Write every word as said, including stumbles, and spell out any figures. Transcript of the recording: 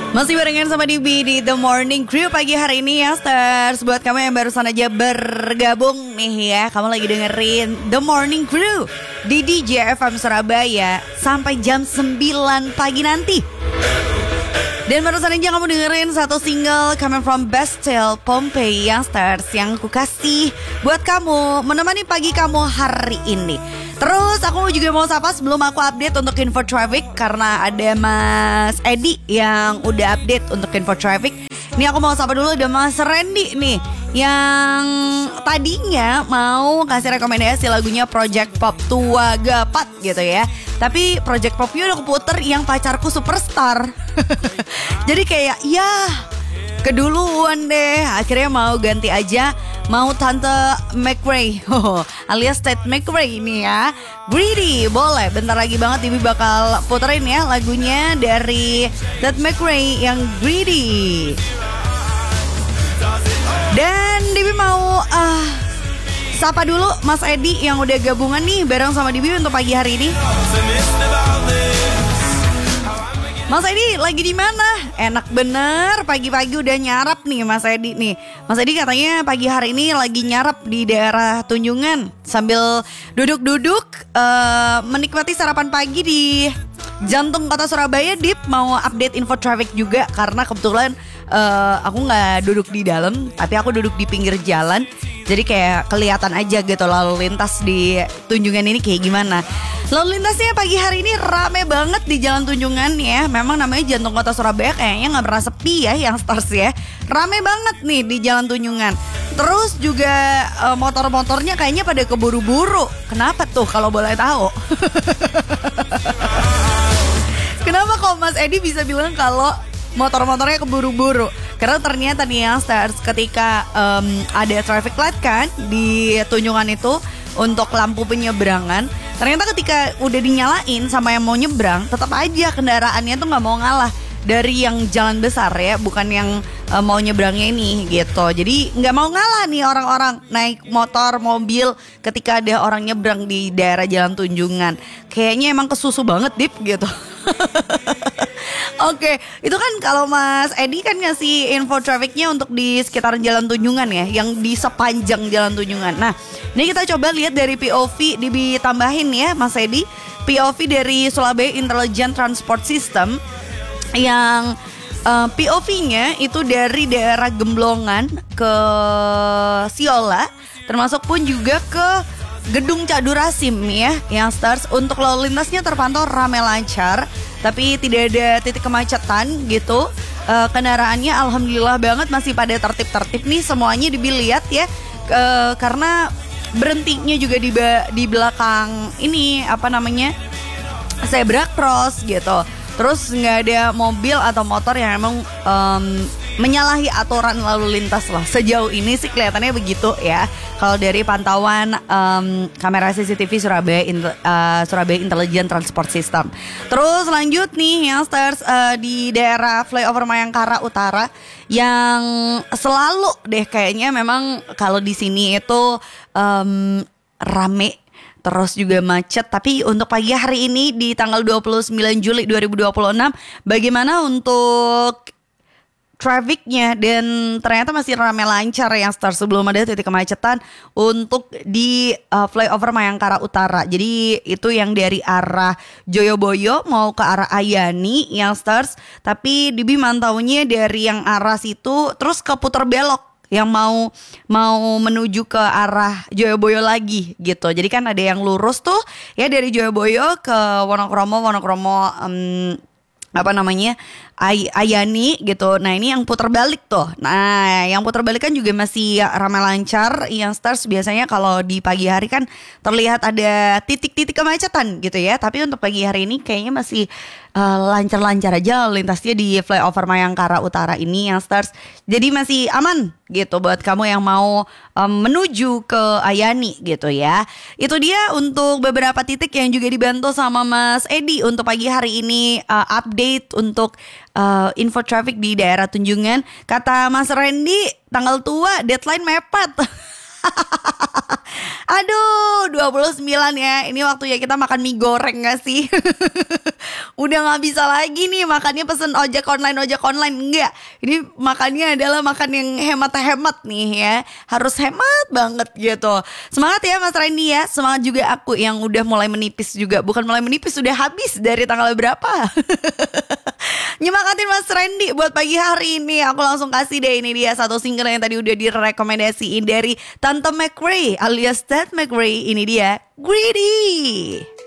Masih barengan sama Dibi di The Morning Crew pagi hari ini ya Stars. Buat kamu yang barusan aja bergabung nih ya, kamu lagi dengerin The Morning Crew di D J F M Surabaya sampai jam sembilan pagi nanti. Dan barusan aja kamu dengerin satu single Coming From Bastille Pompeii yang Stars, yang aku kasih buat kamu menemani pagi kamu hari ini. Terus aku juga mau sapa sebelum aku update untuk info traffic, karena ada Mas Edi yang udah update untuk info traffic. Ini aku mau sapa dulu, ada Mas Randy nih yang tadinya mau kasih rekomendasi lagunya Project Pop Tua Gapat gitu ya. Tapi Project Popnya udah keputer yang Pacarku Superstar. Jadi kayak ya keduluan deh. Akhirnya mau ganti aja, mau Tante McRae alias Tate McRae ini ya. Greedy, boleh. Bentar lagi banget Bibi bakal puterin ya lagunya dari Tate McRae yang Greedy. Dan Bibi mau uh, sapa dulu Mas Edi yang udah gabungan nih bareng sama Bibi untuk pagi hari ini. Mas Edi lagi di mana? Enak bener, pagi-pagi udah nyarap nih Mas Edi nih. Mas Edi katanya pagi hari ini lagi nyarap di daerah Tunjungan sambil duduk-duduk uh, menikmati sarapan pagi di jantung kota Surabaya. Dip mau update info traffic juga karena kebetulan uh, aku nggak duduk di dalam, tapi aku duduk di pinggir jalan. Jadi kayak kelihatan aja gitu lalu lintas di Tunjungan ini kayak gimana. Lalu lintasnya pagi hari ini rame banget di Jalan Tunjungan ya. Memang namanya jantung kota Surabaya, kayaknya gak pernah sepi ya yang Stars ya. Rame banget nih di Jalan Tunjungan. Terus juga uh, motor-motornya kayaknya pada keburu-buru. Kenapa tuh kalau boleh tahu? Kenapa kok Mas Edi bisa bilang kalau motor-motornya keburu-buru? Karena ternyata nih yang Stars, ketika um, ada traffic light kan di Tunjungan itu untuk lampu penyeberangan, ternyata ketika udah dinyalain sama yang mau nyebrang, tetap aja kendaraannya tuh gak mau ngalah dari yang jalan besar ya, bukan yang uh, mau nyebrangnya ini gitu. Jadi gak mau ngalah nih orang-orang naik motor, mobil ketika ada orang nyebrang di daerah Jalan Tunjungan. Kayaknya emang kesusu banget Dip gitu. Oke, itu kan kalau Mas Edi kan ngasih info trafficnya untuk di sekitar Jalan Tunjungan ya, yang di sepanjang Jalan Tunjungan. Nah, ini kita coba lihat dari P O V ditambahin ya Mas Edi. P O V dari Surabaya Intelligent Transport System yang uh, P O V-nya itu dari daerah Gemblongan ke Siola, termasuk pun juga ke Gedung Cadurasim ya, yang Stars. Untuk lalu lintasnya terpantau ramai lancar, tapi tidak ada titik kemacetan gitu. uh, Kendaraannya alhamdulillah banget masih pada tertib-tertib nih semuanya dilihat ya. uh, Karena berhentinya juga di, di belakang ini apa namanya, zebra cross gitu. Terus gak ada mobil atau motor yang emang um, menyalahi aturan lalu lintas lah. Sejauh ini sih kelihatannya begitu ya. Kalau dari pantauan um, kamera C C T V Surabaya uh, Surabaya Intelligent Transport System. Terus lanjut nih yang Stars, uh, di daerah flyover Mayangkara Utara yang selalu deh kayaknya memang kalau di sini itu um, rame. Terus juga macet. Tapi untuk pagi hari ini di tanggal dua puluh sembilan Juli dua ribu dua puluh enam, bagaimana untuk trafficnya? Dan ternyata masih ramai lancar yang Start, sebelum ada titik kemacetan untuk di uh, flyover Mayangkara Utara. Jadi itu yang dari arah Joyoboyo mau ke arah Ayani yang Stars. Tapi Dibi mantaunya dari yang arah situ terus ke puter belok yang mau mau menuju ke arah Joyoboyo lagi gitu. Jadi kan ada yang lurus tuh ya dari Joyoboyo ke Wonokromo, Wonokromo um, apa namanya Ay- Ayani gitu. Nah ini yang putar balik tuh. Nah yang putar balik kan juga masih ramai lancar. Yang Stars biasanya kalau di pagi hari kan terlihat ada titik-titik kemacetan gitu ya. Tapi untuk pagi hari ini kayaknya masih uh, lancar-lancar aja lintasnya di flyover Mayangkara Utara ini yang Stars. Jadi masih aman gitu buat kamu yang mau um, menuju ke Ayani gitu ya. Itu dia untuk beberapa titik yang juga dibantu sama Mas Edi untuk pagi hari ini, uh, update untuk uh, info traffic di daerah Tunjungan. Kata Mas Randy, tanggal tua deadline mepet. Aduh, dua puluh sembilan ya. Ini waktunya kita makan mie goreng gak sih? Udah gak bisa lagi nih makannya pesen ojek online, ojek online. Enggak, ini makannya adalah makan yang hemat-hemat nih ya. Harus hemat banget gitu. Semangat ya Mas Randy ya. Semangat juga aku yang udah mulai menipis juga. Bukan mulai menipis, sudah habis dari tanggal berapa. Nyemangatin Mas Randy buat pagi hari ini. Aku langsung kasih deh, ini dia satu single yang tadi udah direkomendasiin dari Tante McRae alias Ted McRae. Ini dia, Greedy.